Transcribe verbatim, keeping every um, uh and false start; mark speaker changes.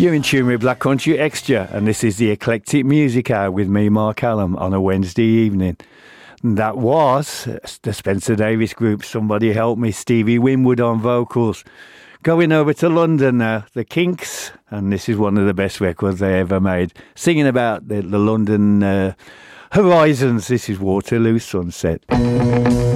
Speaker 1: You're in tune with Black Country Extra, and this is the Eclectic Music Hour with me, Mark Allam, on a Wednesday evening. And that was the Spencer Davis Group, Somebody Help Me, Stevie Winwood on vocals. Going over to London now, the Kinks, and this is one of the best records they ever made. Singing about the, the London uh, horizons, this is Waterloo Sunset.